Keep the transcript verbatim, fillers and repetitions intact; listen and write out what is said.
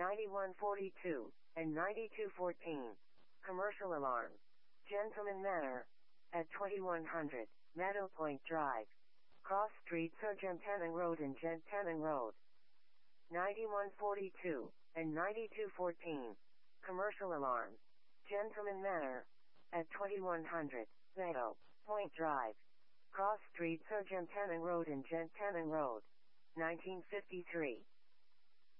ninety-one forty-two, and ninety-two fourteen. Commercial alarm. Gentleman Manor. At twenty-one hundred, Meadow Point Drive. Cross Streets or Gentaning Road and Gentaning Road. ninety-one forty-two, and ninety-two fourteen. Commercial alarm. Gentleman Manor. At twenty-one hundred, Meadow Point Drive. Cross Streets or Gentaning Road and Gentaning Road. nineteen fifty-three.